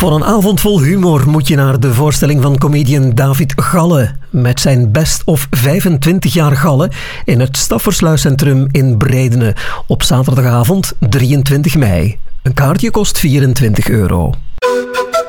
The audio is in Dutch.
Voor een avond vol humor moet je naar de voorstelling van comedian David Galle met zijn Best of 25 jaar Galle in het Staffersluiscentrum in Breidene op zaterdagavond 23 mei. Een kaartje kost €24.